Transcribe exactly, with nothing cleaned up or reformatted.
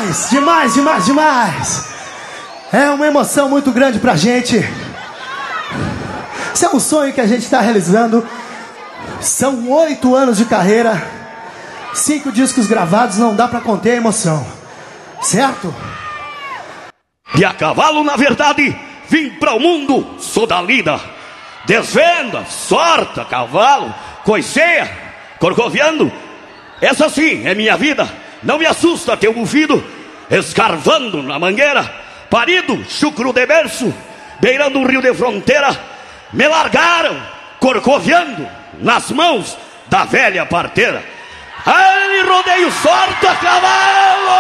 demais, demais, demais, demais. É uma emoção muito grande pra gente. Isso é um sonho que a gente está realizando. São oito anos de carreira, cinco discos gravados, não dá pra conter a emoção, certo? E a cavalo, na verdade, vim para o mundo, sou da lida. Desvenda, sorta, cavalo, coiceia, corcoviando. Essa sim é minha vida, não me assusta teu bufido. Escarvando na mangueira, parido, chucro de berço, beirando o rio de fronteira. Me largaram, corcoviando, nas mãos da velha parteira. Ai, rodeio, sorta, cavalo!